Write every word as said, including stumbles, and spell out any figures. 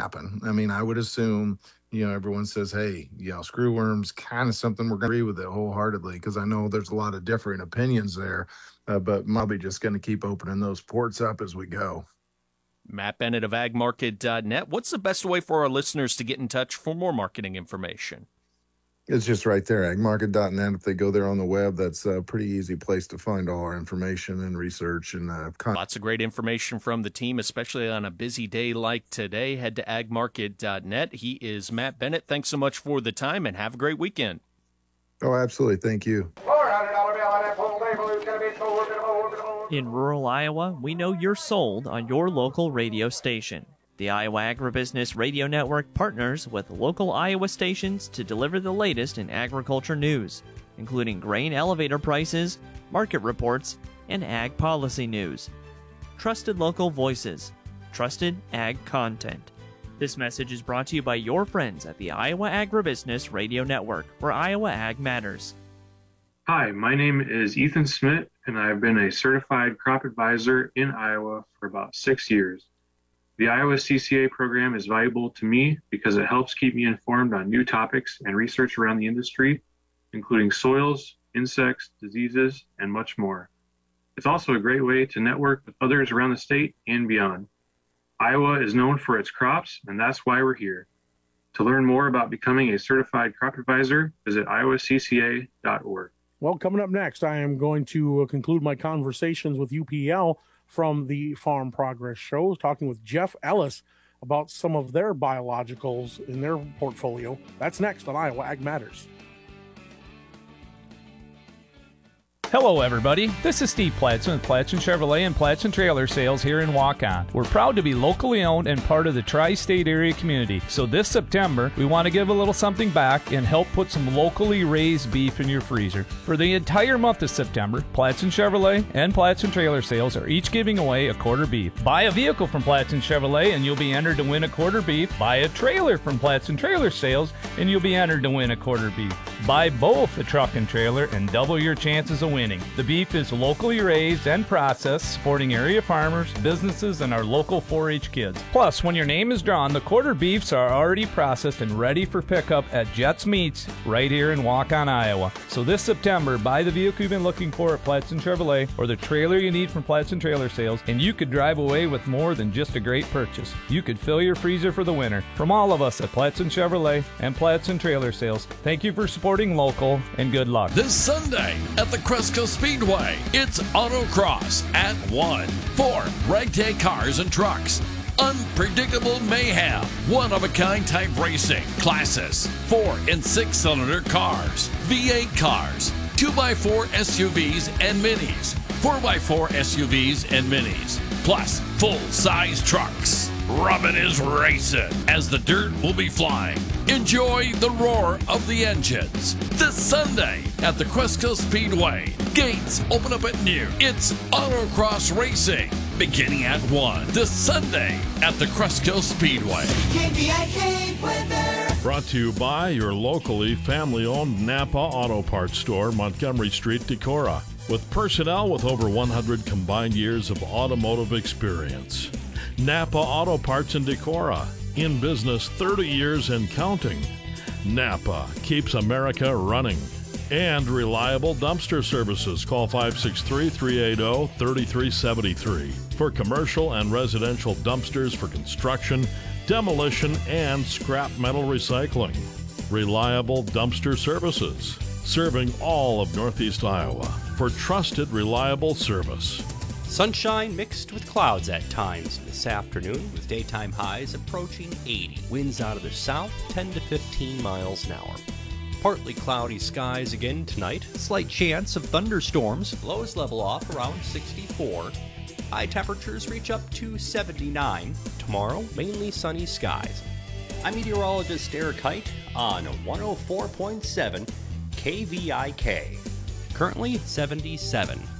happen. I mean, I would assume, you know, everyone says, hey, you know, screwworms, kind of something we're going to agree with it wholeheartedly, because I know there's a lot of different opinions there, uh, but probably just going to keep opening those ports up as we go. Matt Bennett of ag market dot net. What's the best way for our listeners to get in touch for more marketing information? It's just right there, ag market dot net. If they go there on the web, that's a pretty easy place to find all our information and research. And uh, con- Lots of great information from the team, especially on a busy day like today. Head to ag market dot net. He is Matt Bennett. Thanks so much for the time, and have a great weekend. Oh, absolutely. Thank you. In rural Iowa, we know you're sold on your local radio station. The Iowa Agribusiness Radio Network partners with local Iowa stations to deliver the latest in agriculture news, including grain elevator prices, market reports, and ag policy news. Trusted local voices, trusted ag content. This message is brought to you by your friends at the Iowa Agribusiness Radio Network, where Iowa Ag matters. Hi, my name is Ethan Smith, and I've been a certified crop advisor in Iowa for about six years. The Iowa C C A program is valuable to me because it helps keep me informed on new topics and research around the industry, including soils, insects, diseases, and much more. It's also a great way to network with others around the state and beyond. Iowa is known for its crops, and that's why we're here. To learn more about becoming a certified crop advisor, visit iowa c c a dot org. Well, coming up next, I am going to conclude my conversations with U P L from the Farm Progress Show, talking with Jeff Ellis about some of their biologicals in their portfolio. That's next on Iowa Ag Matters. Hello, everybody. This is Steve Platson with Platson Chevrolet and Platson Trailer Sales here in Waukon. We're proud to be locally owned and part of the tri-state area community. So this September, we want to give a little something back and help put some locally raised beef in your freezer. For the entire month of September, Platson Chevrolet and Platson Trailer Sales are each giving away a quarter beef. Buy a vehicle from Platson Chevrolet and you'll be entered to win a quarter beef. Buy a trailer from Platson Trailer Sales and you'll be entered to win a quarter beef. Buy both a truck and trailer and double your chances of winning. The beef is locally raised and processed, supporting area farmers, businesses, and our local four H kids. Plus, when your name is drawn, the quarter beefs are already processed and ready for pickup at Jets Meats right here in Waukon, Iowa. So this September, buy the vehicle you've been looking for at Platson Chevrolet or the trailer you need from Platson Trailer Sales, and you could drive away with more than just a great purchase. You could fill your freezer for the winter. From all of us at Platson Chevrolet and Platson Trailer Sales, thank you for supporting local, and good luck. This Sunday at the Cresco Speedway, it's Autocross at one. Four ragtag cars and trucks. Unpredictable mayhem. One-of-a-kind type racing. Classes. Four and six-cylinder cars. V eight cars. two by four S U Vs and minis. four by four S U Vs and minis. Plus, full-size trucks. Rubbin is racing as the dirt will be flying. Enjoy the roar of the engines this Sunday at the Cresco Speedway. Gates open up at noon. It's Autocross Racing beginning at one this Sunday at the Cresco Speedway. K B I K weather. Brought to you by your locally family-owned Napa Auto Parts store, Montgomery Street, Decorah, with personnel with over one hundred combined years of automotive experience. Napa Auto Parts in Decorah, in business thirty years and counting. Napa keeps America running. And reliable dumpster services. Call five six three, three eight zero, three three seven three for commercial and residential dumpsters for construction, demolition, and scrap metal recycling. Reliable dumpster services, serving all of Northeast Iowa for trusted, reliable service. Sunshine mixed with clouds at times this afternoon, with daytime highs approaching eighty. Winds out of the south, ten to fifteen miles an hour. Partly cloudy skies again tonight. Slight chance of thunderstorms. Lows level off around sixty-four. High temperatures reach up to seventy-nine. Tomorrow, mainly sunny skies. I'm meteorologist Eric Height on one oh four point seven K V I K. Currently seventy-seven.